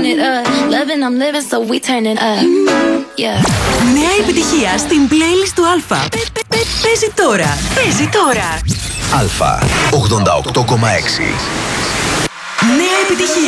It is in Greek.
it up. Loving, I'm living, so we turning up. Yeah. Νέα επιτυχία στην playlist του Αλφα. Παίζει τώρα. Παίζει τώρα. Αλφα 88,6. Νέα επιτυχία.